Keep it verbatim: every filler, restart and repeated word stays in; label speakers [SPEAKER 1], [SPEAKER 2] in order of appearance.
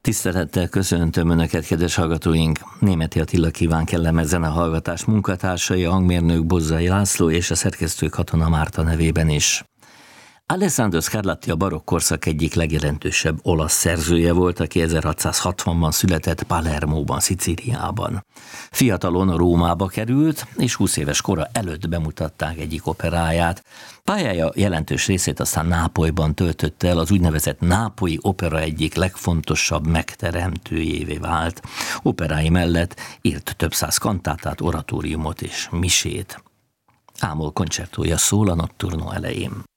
[SPEAKER 1] Tisztelettel köszöntöm Önöket, kedves hallgatóink! Németi Attila kíván kellemes zenehallgatás munkatársai, a hangmérnök Bozzai László és a szerkesztő Katona Márta nevében is. Alessandro Scarlatti a barokk korszak egyik legjelentősebb olasz szerzője volt, aki ezerhatszázhatvanban született Palermóban, Szicíliában. Fiatalon Rómába került, és húsz éves kora előtt bemutatták egyik operáját. Pályája jelentős részét aztán Nápolyban töltötte el, az úgynevezett nápolyi opera egyik legfontosabb megteremtőjévé vált. Operái mellett írt több száz kantátát, oratóriumot és misét. Ámol koncertója szól a notturno elején.